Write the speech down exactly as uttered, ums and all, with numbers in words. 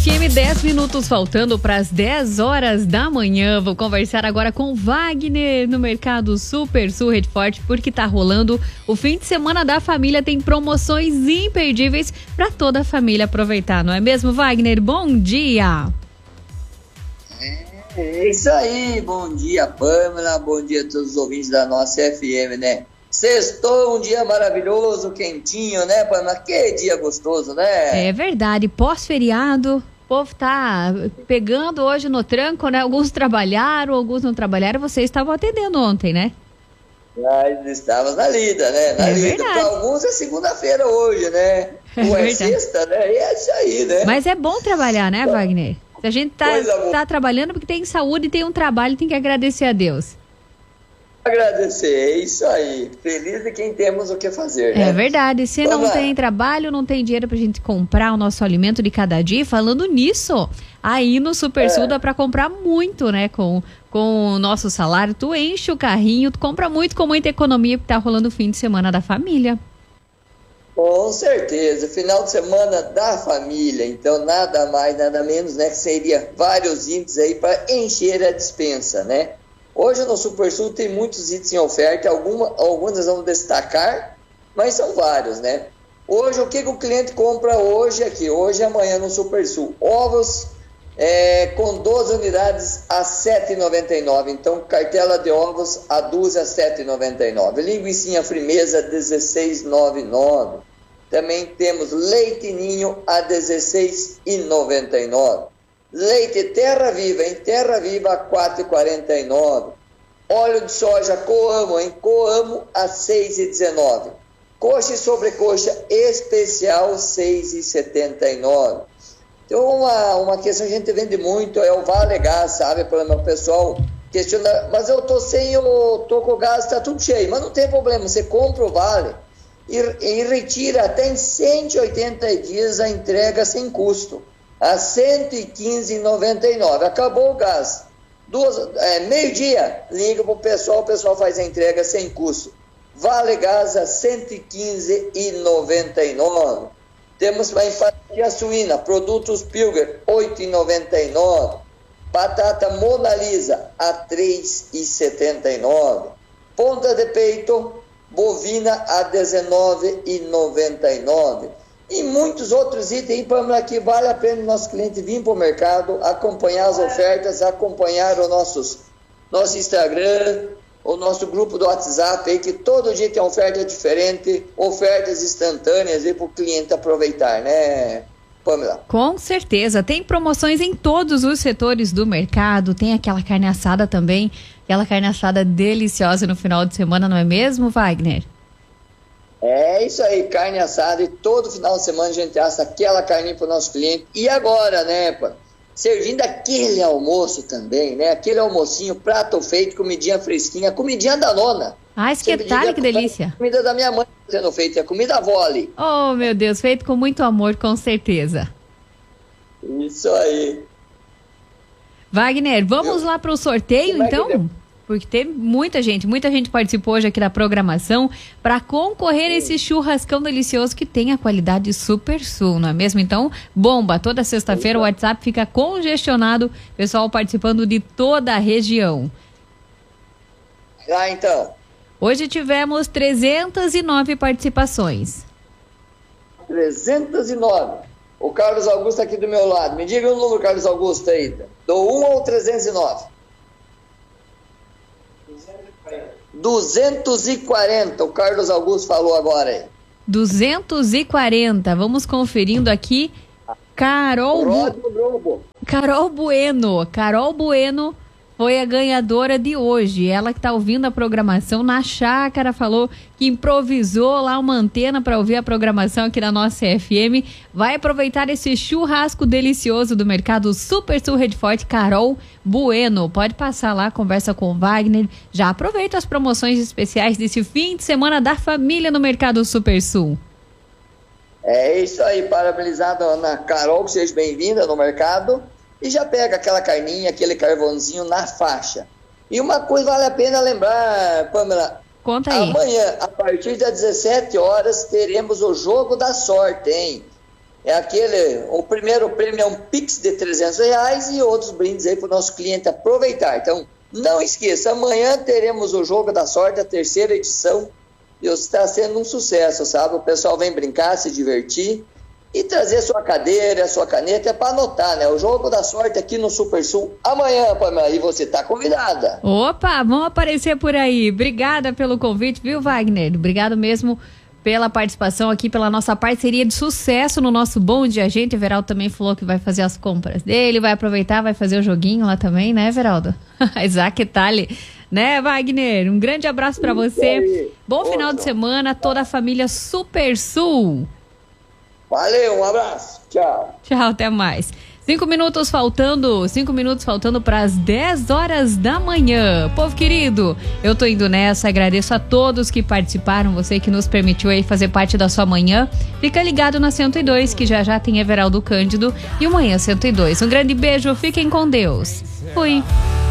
F M, dez minutos faltando para as dez horas da manhã. Vou conversar agora com Wagner no Mercado Super Sul Rede Forte, porque tá rolando o fim de semana da família. Tem promoções imperdíveis para toda a família aproveitar, não é mesmo, Wagner? Bom dia! É isso aí, bom dia, Pâmela, bom dia a todos os ouvintes da nossa F M, né? Sextou, um dia maravilhoso, quentinho, né, Pâmela? Que dia gostoso, né? É verdade, pós-feriado, o povo tá pegando hoje no tranco, né? Alguns trabalharam, alguns não trabalharam, vocês estavam atendendo ontem, né? Nós estávamos na lida, né? Na é lida, para alguns é segunda-feira hoje, né? É Ou é verdade. sexta, né? E é isso aí, né? Mas é bom trabalhar, né, Wagner? Se a gente tá, tá trabalhando porque tem saúde, tem um trabalho, tem que agradecer a Deus. Agradecer, é isso aí. Feliz de quem temos o que fazer, né? É verdade. Se Vamos não lá. tem trabalho, não tem dinheiro pra gente comprar o nosso alimento de cada dia. Falando nisso, aí no Super Sul é. dá pra comprar muito, né? Com, com o nosso salário, tu enche o carrinho, tu compra muito com muita economia, porque tá rolando o fim de semana da família. Com certeza, final de semana da família, então nada mais, nada menos, né, que seria vários itens aí para encher a despensa, né? Hoje no Super Sul tem muitos itens em oferta, alguma, alguns nós vamos destacar, mas são vários, né? Hoje, o que, que o cliente compra hoje aqui, hoje e amanhã no Super Sul? Ovos é, com doze unidades a sete reais e noventa e nove centavos, então cartela de ovos a dúzia a sete reais e noventa e nove centavos, linguicinha frimeza dezesseis reais e noventa e nove centavos, também temos leite ninho a dezesseis reais e noventa e nove centavos, leite Terra Viva, em Terra Viva a quatro reais e quarenta e nove centavos, óleo de soja Coamo, em Coamo a seis reais e dezenove centavos, coxa e sobrecoxa especial seis reais e setenta e nove centavos. Então, uma, uma questão que a gente vende muito é o Vale Gás, sabe? O pessoal questiona, mas eu tô sem, eu tô com o gás, tá tudo cheio. Mas não tem problema, você compra o Vale e, e retira até em cento e oitenta dias a entrega sem custo, a cento e quinze reais e noventa e nove centavos. Acabou o gás. Duas, é, meio-dia, liga pro pessoal, o pessoal faz a entrega sem custo. Vale Gás a cento e quinze reais e noventa e nove centavos. Temos a empatia suína, produtos Pilger, oito reais e noventa e nove centavos. Batata Mona Lisa, a três reais e setenta e nove centavos. Ponta de peito, bovina, a dezenove reais e noventa e nove centavos. E muitos outros itens, Pâmela, que vale a pena o nosso cliente vir para o mercado, acompanhar as ofertas, acompanhar o nossos, nosso Instagram, o nosso grupo do WhatsApp, aí, que todo dia tem oferta diferente, ofertas instantâneas para o cliente aproveitar, né, Pâmela? Com certeza, tem promoções em todos os setores do mercado, tem aquela carne assada também, aquela carne assada deliciosa no final de semana, não é mesmo, Wagner? É isso aí, carne assada, e todo final de semana a gente assa aquela carninha para o nosso cliente. E agora, né, Pâmela? Servindo aquele almoço também, né? Aquele almocinho, prato feito, comidinha fresquinha, comidinha da nona. Ah, esquetalho, que delícia. Comida da minha mãe sendo feita, é comida vole. Oh, meu Deus, feito com muito amor, com certeza. Isso aí. Wagner, vamos Eu... lá para o sorteio, Como então? É Porque tem muita gente, muita gente participou hoje aqui da programação para concorrer a esse churrascão delicioso que tem a qualidade Super Sul, não é mesmo? Então, bomba, toda sexta-feira o WhatsApp fica congestionado, pessoal participando de toda a região. Ah, então. Hoje tivemos trezentas e nove participações. trezentas e nove. O Carlos Augusto aqui do meu lado. Me diga o número, Carlos Augusto, aí. Do um ao trezentos e nove. duzentos e quarenta, o Carlos Augusto falou agora aí. duzentos e quarenta, vamos conferindo aqui. Carol, Bu... Carol Bueno, Carol Bueno foi a ganhadora de hoje. Ela que está ouvindo a programação na chácara, falou que improvisou lá uma antena para ouvir a programação aqui na nossa F M. Vai aproveitar esse churrasco delicioso do mercado Super Sul Rede Forte. Carol Bueno, pode passar lá, conversa com o Wagner. Já aproveita as promoções especiais desse fim de semana da família no mercado Super Sul. É isso aí, parabenizada Ana Carol, que seja bem-vinda no mercado. E já pega aquela carninha, aquele carvãozinho na faixa. E uma coisa vale a pena lembrar, Pâmela. Conta aí. Amanhã, a partir das dezessete horas, teremos o Jogo da Sorte, hein? É aquele, o primeiro prêmio é um Pix de trezentos reais e outros brindes aí para o nosso cliente aproveitar. Então, não esqueça, amanhã teremos o Jogo da Sorte, a terceira edição, e está sendo um sucesso, sabe? O pessoal vem brincar, se divertir e trazer a sua cadeira, a sua caneta, é para anotar, né? O Jogo da Sorte aqui no Super Sul, amanhã, Pamela, e você está convidada. Opa, vamos aparecer por aí. Obrigada pelo convite, viu, Wagner? Obrigado mesmo pela participação aqui, pela nossa parceria de sucesso no nosso Bom Dia Gente. O Everaldo também falou que vai fazer as compras dele, vai aproveitar, vai fazer o joguinho lá também, né, Everaldo? Isaac Tali, né, Wagner? Um grande abraço para você. Bom final Boa. de semana, toda a família Super Sul. Valeu, um abraço. Tchau. Tchau, até mais. Cinco minutos faltando, cinco minutos faltando para as dez horas da manhã. Povo querido, eu tô indo nessa, agradeço a todos que participaram, você que nos permitiu aí fazer parte da sua manhã. Fica ligado na cento e dois, que já já tem Everaldo Cândido e o Manhã cento e dois. Um grande beijo, fiquem com Deus. Fui.